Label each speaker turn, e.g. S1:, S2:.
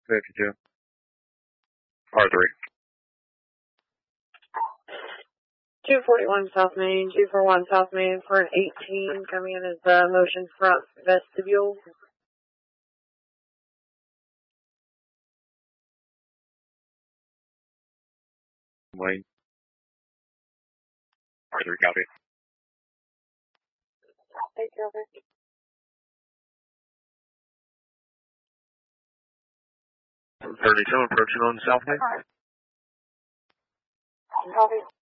S1: 52. R3.
S2: 241 South Main, 241 South Main for an 18 coming in as the motion front vestibule.
S1: Lane. R3 copy.
S2: Take care of it.
S1: 32 approaching on South Main.
S2: Copy.